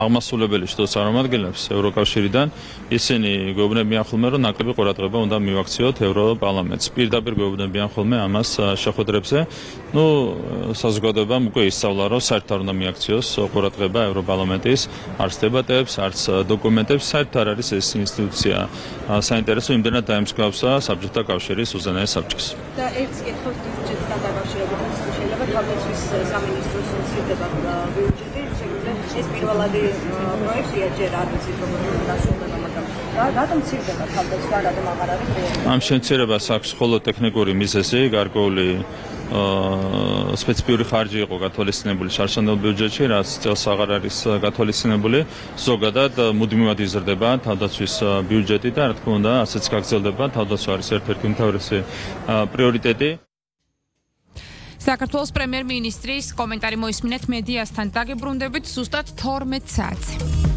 აღმასრულებელი შტოს წარმომადგენლებს ევროკავშირიდან ისინი გვეუბნებიან ხოლმე, რომ ნაკლები ყურადღება უნდა მივაქციოთ ევროპარლამენტს. პირდაპირ გვეუბნებიან ხოლმე ამას შეხვედრებზე. საზოგადოებამ უკვე ისწავლა, რომ საერთოდ უნდა მიაქციოს ყურადღება ევროპარლამენტის არც დებატებს, არც დოკუმენტებს. საერთოდ არ არის ეს ინსტიტუცია საინტერესო, იმდენად დაემსგავსა საბჭოთა კავშირის უზენაეს საბჭოს. და ერთს კითხავთ ბიუჯეტთან დაკავშირებით, შეიძლება თავდაცვის სამინისტროს მცირდება ბიუჯეტი, ეს პირველადი პროექტია ჯერ არ ვიცით რომ დასრულდება, მაგრამ რატომ მცირდება თავდაცვა, რატომ აღარ არის პრიორიტეტი? ამ შემცირებას აქვს მხოლოდ ტექნიკური მიზეზი, გარკვეული სპეციფიური ხარჯი იყო გათვალისწინებული შარშანდელ ბიუჯეტში, რაც წელს აღარ არის გათვალისწინებული. ზოგადად მუდმივად იზრდება თავდაცვის ბიუჯეტი და რა თქმა უნდა, ასეც გაგრძელდება. თავდაცვა არის ერთ-ერთი უმთავრესი პრიორიტეტი. საქართველოს პრემიერ-მინისტრის კომენტარი მოისმინეთ მედიასთან. დაგებრუნდებით ზუსტად 12 საათზე.